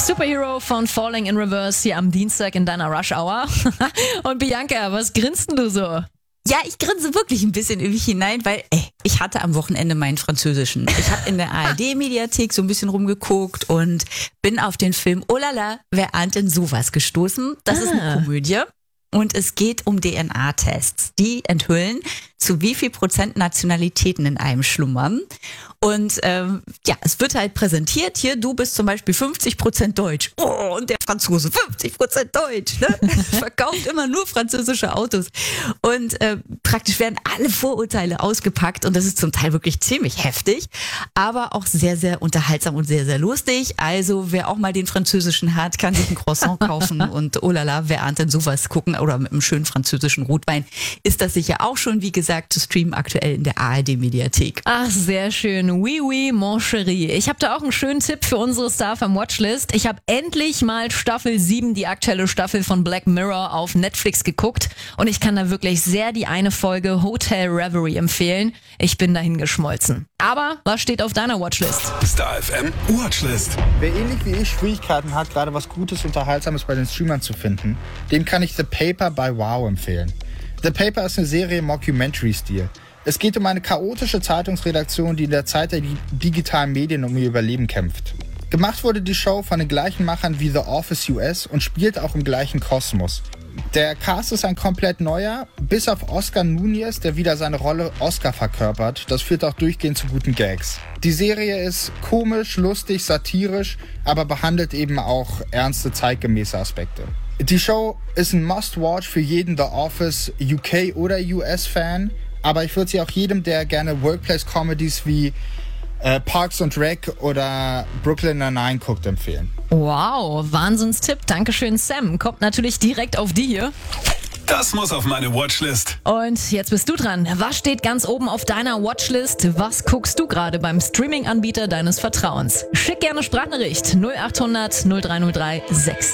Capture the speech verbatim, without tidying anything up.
Superhero von Falling in Reverse hier am Dienstag in deiner Rush Hour. Und Bianca, was grinst denn du so? Ja, ich grinse wirklich ein bisschen in mich hinein, weil ey, ich hatte am Wochenende meinen Französischen. Ich habe in der A R D-Mediathek so ein bisschen rumgeguckt und bin auf den Film Oh la la, wer ahnt denn sowas gestoßen? Das ah. ist eine Komödie. Und es geht um D N A-Tests. Die enthüllen, zu wie viel Prozent Nationalitäten in einem schlummern. Und ähm, ja, es wird halt präsentiert, hier, du bist zum Beispiel fünfzig Prozent Deutsch. Oh, und der Franzose fünfzig Prozent Deutsch. Ne? Verkauft immer nur französische Autos. Und äh, praktisch werden alle Vorurteile ausgepackt. Und das ist zum Teil wirklich ziemlich heftig, aber auch sehr, sehr unterhaltsam und sehr, sehr lustig. Also wer auch mal den Französischen hat, kann sich ein Croissant kaufen und oh la la, wer ahnt denn sowas gucken oder mit einem schönen französischen Rotwein. Ist das sicher auch schon, wie gesagt, zu streamen aktuell in der A R D-Mediathek. Ach, sehr schön. Oui, oui, mon chéri. Ich habe da auch einen schönen Tipp für unsere Starfam Watchlist. Ich habe endlich mal Staffel sieben, die aktuelle Staffel von Black Mirror auf Netflix geguckt und ich kann da wirklich sehr die eine Folge Hotel Reverie empfehlen. Ich bin dahin geschmolzen. Aber was steht auf deiner Watchlist? Star F M Watchlist. Wer ähnlich wie ich Schwierigkeiten hat, gerade was Gutes, Unterhaltsames bei den Streamern zu finden, dem kann ich The Paper bei Wow empfehlen. The Paper ist eine Serie im Mockumentary-Stil. Es geht um eine chaotische Zeitungsredaktion, die in der Zeit der digitalen Medien um ihr Überleben kämpft. Gemacht wurde die Show von den gleichen Machern wie The Office U S und spielt auch im gleichen Kosmos. Der Cast ist ein komplett neuer, bis auf Oscar Nunez, der wieder seine Rolle Oscar verkörpert. Das führt auch durchgehend zu guten Gags. Die Serie ist komisch, lustig, satirisch, aber behandelt eben auch ernste, zeitgemäße Aspekte. Die Show ist ein Must-Watch für jeden The Office U K oder U S-Fan, aber ich würde sie auch jedem, der gerne Workplace-Comedies wie äh, Parks and Rec oder Brooklyn Nine-Nine guckt, empfehlen. Wow, Wahnsinnstipp. Dankeschön, Sam. Kommt natürlich direkt auf die hier. Das muss auf meine Watchlist. Und jetzt bist du dran. Was steht ganz oben auf deiner Watchlist? Was guckst du gerade beim Streaming-Anbieter deines Vertrauens? Schick gerne Sprachnachricht null acht hundert null drei null drei sechs.